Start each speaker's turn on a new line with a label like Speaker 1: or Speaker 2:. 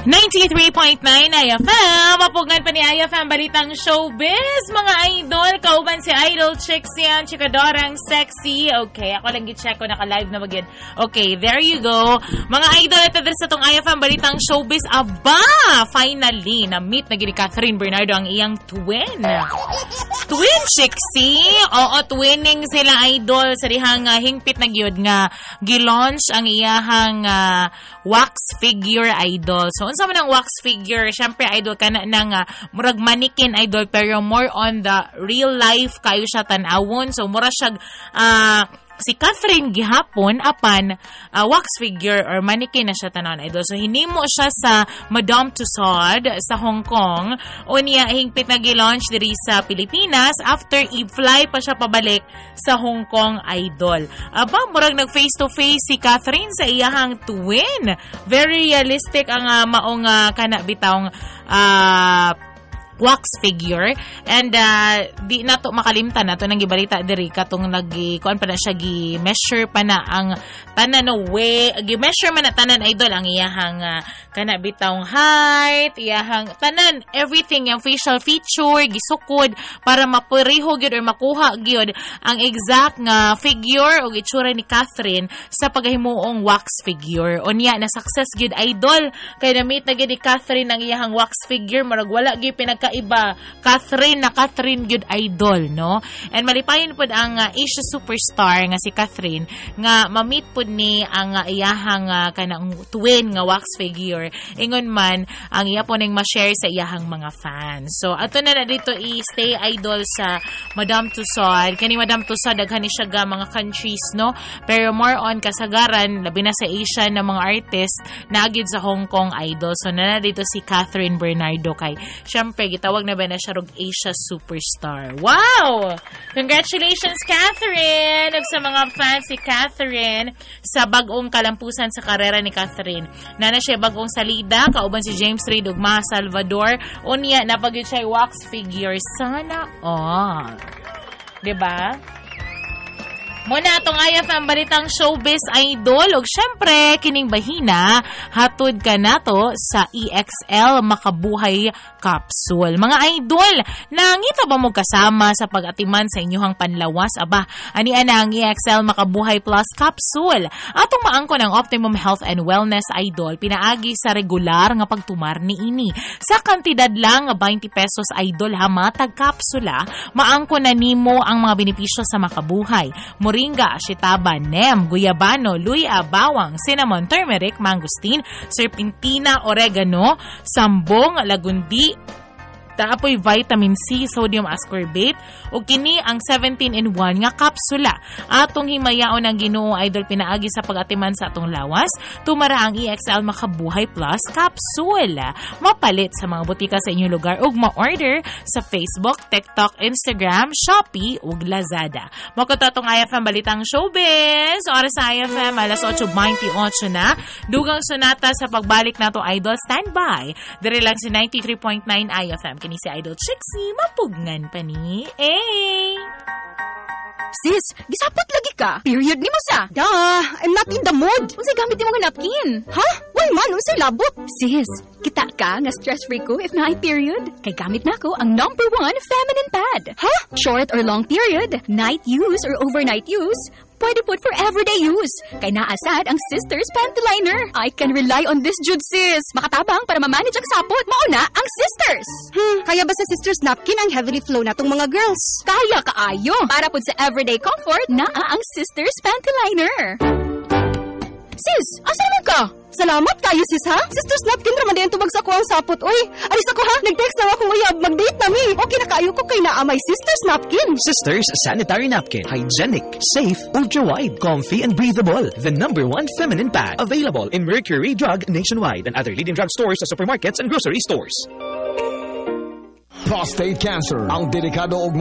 Speaker 1: 93.9 IFM. Mapugan pa ni IFM Balitang Showbiz. Mga idol, kauban si Idol Chicks yan. Chikadorang sexy. Okay, ako lang i-check ko. Naka-live na magyan. Okay, there you go. Mga idol, ito din sa itong IFM Balitang Showbiz. Aba! Finally, na-meet na gini Catherine Bernardo ang iyang twin. Twin Chixie. Oo, twinning sila idol. Sa dihang hingpit na gyud nga gi-launch ang iyahang wax figure idol. So, unsa man ang wax figure? Syempre, idol ka na ng murag mannequin idol, pero more on the real life kayo siya tanawon. So, mura siya si Catherine gihapon apan wax figure or mannequin na siya tanan idol. So hinimo siya sa Madame Tussauds sa Hong Kong. Unya hingpit na gi-launch diri sa Pilipinas after i-fly pa siya pabalik sa Hong Kong idol. Aba murag nag face to face si Catherine sa iyahang twin. Very realistic ang maong kana bitawng wax figure and di na to makalimtan nato nang gibalita diri katong kuan pa na siya gi-measure pa na ang tanan no way gi-measure man na tanan idol ang iyahang kana bitawng height, iyahang tanan everything, yung facial feature gisukod para mapareho gyud or makuha gyud ang exact nga figure o itsura ni Catherine sa paghimuong wax figure. Unya na success gyud idol kay na-meet na gyud ni Catherine ang iyahang wax figure murag wala gyud iba Catherine na Catherine good idol, no? And malipayon pod ang Asia superstar nga si Catherine nga ma-meet pod ni ang iyahang kanang twin nga wax figure. Ingon man ang iya po ning ma-share sa iyahang mga fans. So ato na dito i-stay idol sa Madame Tussauds. Kani Madame Tussauds daghan ni siya ga mga countries, no? Pero more on kasagaran labi na sa Asia na mga artist na agid sa Hong Kong idol. So na dito si Catherine Bernardo kay syempre gitawag na ba na siya rog Asia superstar. Wow! Congratulations, Catherine! Ug sa mga fans si Catherine sa bag-ong kalampusan sa karera ni Catherine. Nana siya bag-ong salida, kauban si James Reid ug Maha Salvador. Unya, napagod siya wax figure. Sana all. Diba? Muna itong IFM Balitang Showbiz idol. O syempre, kining bahina, hatod ka na to sa EXL Makabuhay Capsule. Mga idol, nangita ba mo kasama sa pag-atiman sa inyong panlawas? Aba, ani-ana ang EXL Makabuhay Plus Capsule. Atong maangkon ang Optimum Health and Wellness idol, pinaagi sa regular nga pagtumar ni ini. Sa kantidad lang, 20 pesos idol ha, matag kapsula, maangkon na nimo ang mga benepisyo sa makabuhay. Moringa, shitaba, nem, guyabano, luya, bawang, cinnamon, turmeric, mangosteen, serpentina, oregano, sambong, lagundi, taapoy vitamin C, sodium ascorbate, o kini ang 17-in-1 nga kapsula. Atong himayaon ang Ginoo idol pinaagi sa pag-atiman sa atong lawas, tumara ang EXL Makabuhay Plus Capsule. Mapalit sa mga butika sa inyong lugar ug ma-order sa Facebook, TikTok, Instagram, Shopee ug Lazada. Makoto atong IFM Balitang Showbiz. Oras sa IFM alas 8:28 na. Dugang sunata sa pagbalik nato idol, standby. Dire lang si 93.9 IFM. Kini si Idol Chixie, mapugngan pa ni.
Speaker 2: Sis, gisapot lagi ka. Period ni mo sa.
Speaker 3: I'm not in the mood.
Speaker 2: Unsay gamit nimo nga napkin?
Speaker 3: Ha? Why man, unsay labot?
Speaker 2: Sis, kita ka nga stress-free ko if na period. Kay gamit na ko ang #1 feminine pad.
Speaker 3: Ha?
Speaker 2: Short or long period, night use or overnight use, pwede po for everyday use. Kay naasad ang Sisters Panty Liner. I can rely on this jud, sis. Makatabang para ma-manage ang sapot. Mauna ang Sisters.
Speaker 3: Kaya ba sa Sisters napkin ang heavily flow na tong mga girls?
Speaker 2: Kaya kaayo. Para po sa everyday comfort, naa ang Sisters Panty Liner. Sis, asa naman ka?
Speaker 3: Salamat kayo, sis, ha? Sisters napkin raman din tubag sa ko ang sapot. Uy, alis ako, ha? Nag-text na akong uyab. Mag-date na mi. Okay na kayo ko kay naamay Sisters napkin.
Speaker 4: Sisters Sanitary Napkin. Hygienic, safe, ultra-wide, comfy, and breathable. The #1 feminine pad. Available in Mercury Drug nationwide and other leading drug stores, supermarkets, and grocery stores.
Speaker 5: Prostate cancer. Ang delikado og